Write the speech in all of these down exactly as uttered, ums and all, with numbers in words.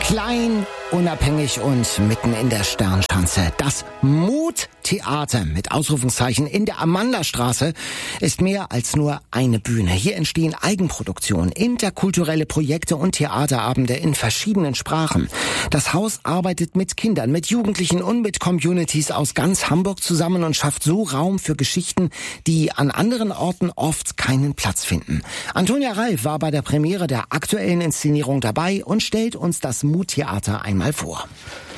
Klein, unabhängig und mitten in der Sternschanze. Das Mut-Theater mit Ausrufungszeichen in der Amandastraße ist mehr als nur eine Bühne. Hier entstehen Eigenproduktionen, interkulturelle Projekte und Theaterabende in verschiedenen Sprachen. Das Haus arbeitet mit Kindern, mit Jugendlichen und mit Communities aus ganz Hamburg zusammen und schafft so Raum für Geschichten, die an anderen Orten oft keinen Platz finden. Antonia Ralf war bei der Premiere der aktuellen Inszenierung dabei und stellt uns das Mut-Theater einmal vor.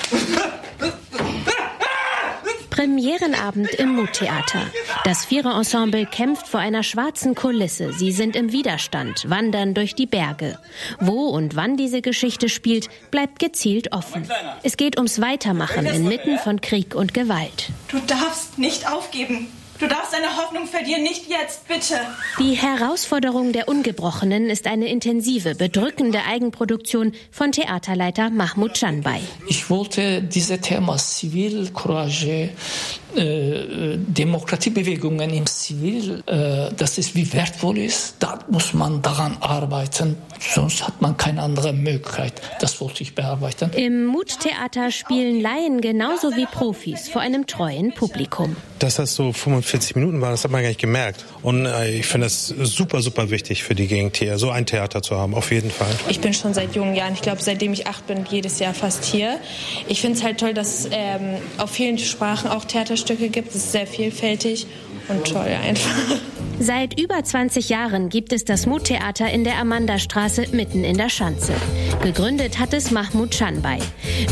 Premierenabend im Mut-Theater. Das Vierer-Ensemble kämpft vor einer schwarzen Kulisse. Sie sind im Widerstand, wandern durch die Berge. Wo und wann diese Geschichte spielt, bleibt gezielt offen. Es geht ums Weitermachen inmitten von Krieg und Gewalt. Du darfst nicht aufgeben. Du darfst deine Hoffnung verlieren, nicht jetzt, bitte. Die Herausforderung der Ungebrochenen ist eine intensive, bedrückende Eigenproduktion von Theaterleiter Mahmoud Canbay. Ich wollte dieses Thema Zivilcourage, äh, Demokratiebewegungen im Zivil, äh, dass es wie wertvoll ist, da muss man daran arbeiten, sonst hat man keine andere Möglichkeit. Das wollte ich bearbeiten. Im Mut-Theater spielen Laien genauso wie Profis vor einem treuen Publikum. Dass das so fünfundvierzig Minuten war, das hat man gar nicht gemerkt. Und äh, ich finde es super, super wichtig für die Gegend hier, so ein Theater zu haben, auf jeden Fall. Ich bin schon seit jungen Jahren, ich glaube seitdem ich acht bin, jedes Jahr fast hier. Ich finde es halt toll, dass es ähm, auf vielen Sprachen auch Theaterstücke gibt. Es ist sehr vielfältig und toll einfach. Seit über zwanzig Jahren gibt es das Mut-Theater in der Amandastraße mitten in der Schanze. Gegründet hat es Mahmoud Canbay.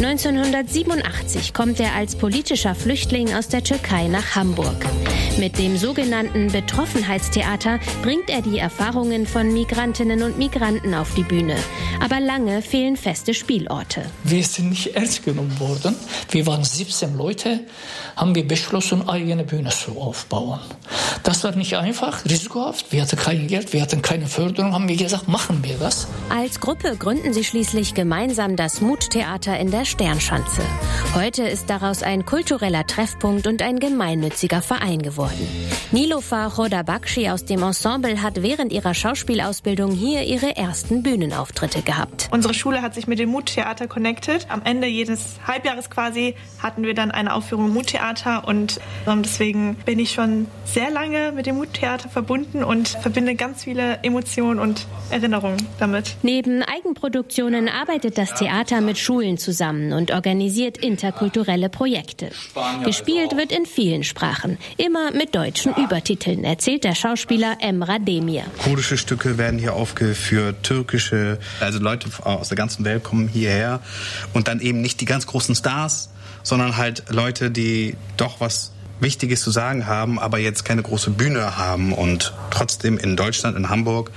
neunzehnhundertsiebenundachtzig kommt er als politischer Flüchtling aus der Türkei nach Hamburg. Mit dem sogenannten Betroffenheitstheater bringt er die Erfahrungen von Migrantinnen und Migranten auf die Bühne. Aber lange fehlen feste Spielorte. Wir sind nicht ernst genommen worden. Wir waren siebzehn Leute, haben wir beschlossen, eigene Bühne zu aufbauen. Das war nicht einfach, risikohaft. Wir hatten kein Geld, wir hatten keine Förderung. Haben wir gesagt, machen wir das. Als Gruppe gründen sie schließlich gemeinsam das Mut-Theater in der Sternschanze. Heute ist daraus ein kultureller Treffpunkt und ein gemeinnütziger Verein geworden. Nilofar Chodabakshi aus dem Ensemble hat während ihrer Schauspielausbildung hier ihre ersten Bühnenauftritte gehabt. Unsere Schule hat sich mit dem Mut-Theater connected. Am Ende jedes Halbjahres quasi hatten wir dann eine Aufführung im Mut-Theater und ähm, deswegen bin ich schon sehr lange mit dem Mut-Theater verbunden und verbinde ganz viele Emotionen und Erinnerungen damit. Neben Eigenproduktionen arbeitet das Theater mit Schulen zusammen und organisiert interkulturelle Projekte. Gespielt wird in vielen Sprachen, immer mit deutschen Übertiteln, erzählt der Schauspieler Emrah Demir. Kurdische Stücke werden hier aufgeführt, türkische, also Leute aus der ganzen Welt kommen hierher und dann eben nicht die ganz großen Stars, sondern halt Leute, die doch was Wichtiges zu sagen haben, aber jetzt keine große Bühne haben und trotzdem in Deutschland, in Hamburg,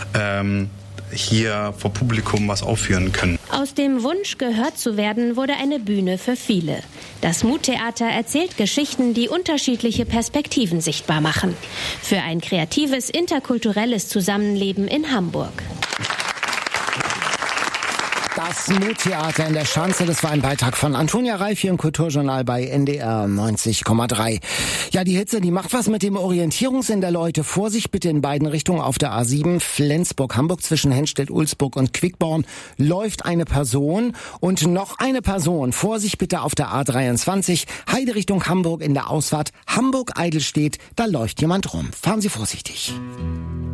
ähm, hier vor Publikum was aufführen können. Aus dem Wunsch, gehört zu werden, wurde eine Bühne für viele. Das Mut-Theater erzählt Geschichten, die unterschiedliche Perspektiven sichtbar machen. Für ein kreatives, interkulturelles Zusammenleben in Hamburg. Das Mut-Theater in der Schanze, das war ein Beitrag von Antonia Ralf hier im Kulturjournal bei N D R neunzig Komma drei. Ja, die Hitze, die macht was mit dem Orientierungssinn der Leute. Vorsicht bitte in beiden Richtungen auf der A sieben, Flensburg-Hamburg zwischen Henstedt-Ulzburg und Quickborn läuft eine Person und noch eine Person. Vorsicht bitte auf der A dreiundzwanzig, Heide Richtung Hamburg in der Ausfahrt Hamburg-Eidelstedt, da läuft jemand rum. Fahren Sie vorsichtig.